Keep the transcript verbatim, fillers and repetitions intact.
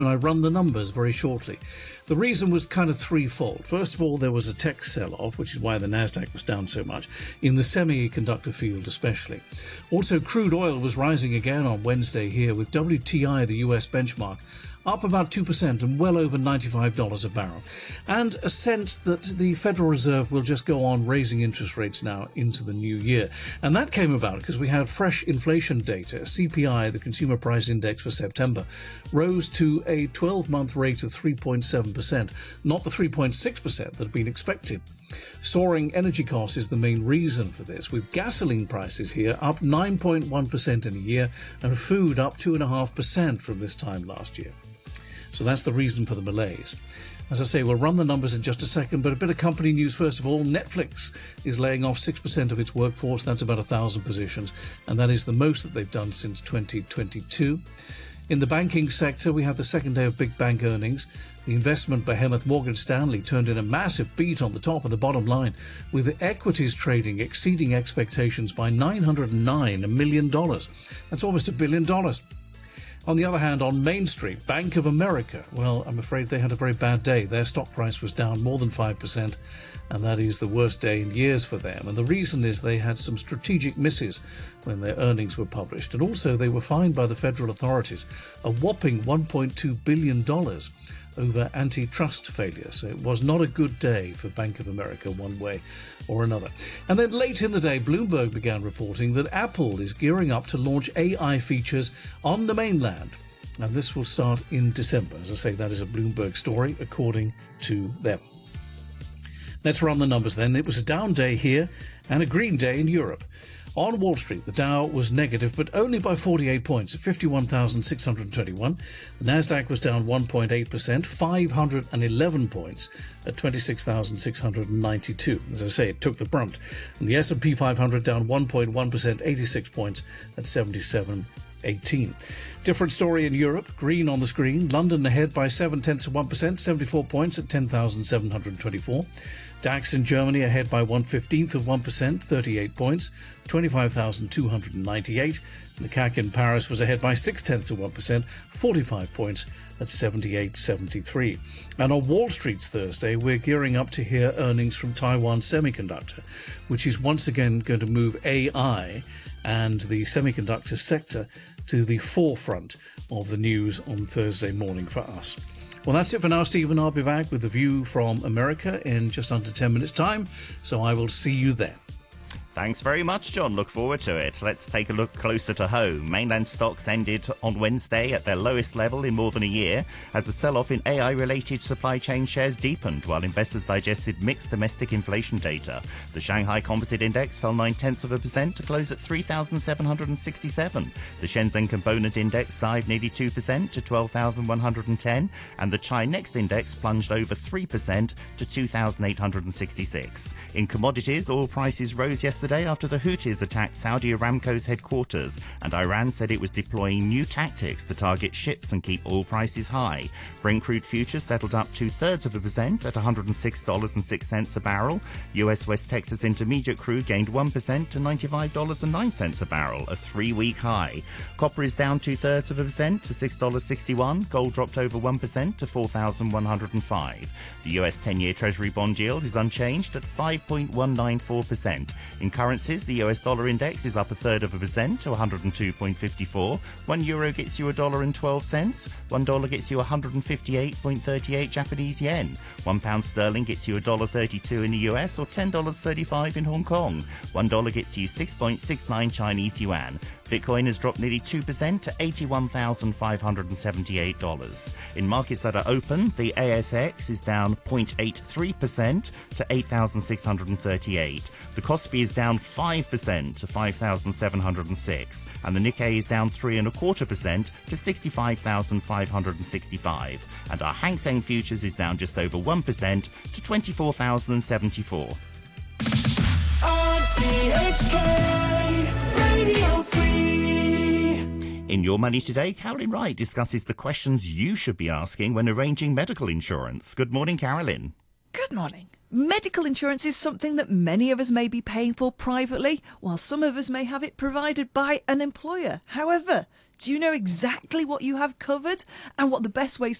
And I run the numbers very shortly. The reason was kind of threefold. First of all, there was a tech sell-off, which is why the Nasdaq was down so much, in the semiconductor field especially. Also, crude oil was rising again on Wednesday here, with W T I, the U S benchmark, up about two percent and well over ninety-five dollars a barrel. And a sense that the Federal Reserve will just go on raising interest rates now into the new year. And that came about because we had fresh inflation data. C P I, the Consumer Price Index for September, rose to a twelve-month rate of three point seven percent, not the three point six percent that had been expected. Soaring energy costs is the main reason for this, with gasoline prices here up nine point one percent in a year and food up two point five percent from this time last year. So that's the reason for the malaise. As I say, we'll run the numbers in just a second, but a bit of company news first of all. Netflix is laying off six percent of its workforce. That's about one thousand positions, and that is the most that they've done since twenty twenty-two. In the banking sector, we have the second day of big bank earnings. The investment behemoth Morgan Stanley turned in a massive beat on the top and the bottom line, with equities trading exceeding expectations by nine hundred nine million dollars. That's almost a billion dollars. On the other hand, on Main Street, Bank of America, well, I'm afraid they had a very bad day. Their stock price was down more than five percent, and that is the worst day in years for them. And the reason is they had some strategic misses when their earnings were published. And also they were fined by the federal authorities a whopping one point two billion dollars over antitrust failure. So it was not a good day for Bank of America one way or another. And then late in the day, Bloomberg began reporting that Apple is gearing up to launch A I features on the mainland. And this will start in December. As I say, that is a Bloomberg story, according to them. Let's run the numbers then. It was a down day here and a green day in Europe. On Wall Street, the Dow was negative, but only by forty-eight points at fifty-one thousand six hundred twenty-one. The Nasdaq was down one point eight percent, five hundred eleven points at twenty-six thousand six hundred ninety-two. As I say, it took the brunt. And the S and P five hundred down one point one percent, eighty-six points at seventy-seven eighteen. Different story in Europe. Green on the screen. London ahead by seven tenths of one percent, seventy-four points at ten thousand seven hundred twenty-four. DAX in Germany ahead by one fifteenth of one percent, thirty-eight points, twenty-five thousand two hundred ninety-eight. And the C A C in Paris was ahead by six tenths of one percent, forty-five points at seventy-eight seventy-three. And on Wall Street's Thursday, we're gearing up to hear earnings from Taiwan Semiconductor, which is once again going to move A I and the semiconductor sector to the forefront of the news on Thursday morning for us. Well, that's it for now, Stephen. I'll be back with the view from America in just under ten minutes' time, so I will see you then. Thanks very much, John. Look forward to it. Let's take a look closer to home. Mainland stocks ended on Wednesday at their lowest level in more than a year as the sell-off in A I-related supply chain shares deepened while investors digested mixed domestic inflation data. The Shanghai Composite Index fell nine-tenths of a percent to close at three thousand seven hundred sixty-seven. The Shenzhen Component Index dived nearly two percent to twelve thousand one hundred ten, and the China Next Index plunged over three percent to two thousand eight hundred sixty-six. In commodities, oil prices rose yesterday after the Houthis attacked Saudi Aramco's headquarters, and Iran said it was deploying new tactics to target ships and keep oil prices high. Brent crude futures settled up two-thirds of a percent at one hundred six dollars and six cents a barrel. U S West Texas Intermediate crude gained one percent to ninety-five dollars and nine cents a barrel, a three-week high. Copper is down two-thirds of a percent to six dollars and sixty-one. Gold dropped over one percent to four thousand one hundred five. The U S ten-year Treasury bond yield is unchanged at five point one nine four percent. In currencies, the U S dollar index is up a third of a percent to one hundred two point five four. One euro gets you a dollar and twelve cents. One dollar gets you one hundred fifty-eight point three eight Japanese yen. One pound sterling gets you a dollar thirty-two in the U S or ten dollars and thirty-five in Hong Kong. One dollar gets you six point six nine Chinese yuan. Bitcoin has dropped nearly two percent to eighty-one thousand five hundred seventy-eight dollars. In markets that are open, the A S X is down zero point eight three percent to eight thousand six hundred thirty-eight. The Kospi is down five percent to five thousand seven hundred six, and the Nikkei is down three and a quarter percent to sixty-five thousand five hundred sixty-five. And our Hang Seng futures is down just over one percent to twenty-four thousand seventy-four. R T H K Radio three. In Your Money Today, Carolyn Wright discusses the questions you should be asking when arranging medical insurance. Good morning, Carolyn. Good morning. Medical insurance is something that many of us may be paying for privately, while some of us may have it provided by an employer. However, Do you know exactly what you have covered and what the best ways